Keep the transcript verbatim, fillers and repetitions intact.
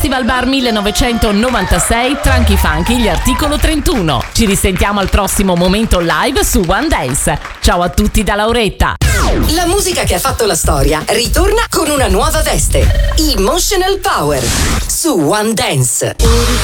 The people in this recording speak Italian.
Festival Bar millenovecentonovantasei, Tranchi Funky, gli Articolo trentuno. Ci risentiamo al prossimo momento live su One Dance. Ciao a tutti da Lauretta. La musica che ha fatto la storia ritorna con una nuova veste. Emotional Power su One Dance.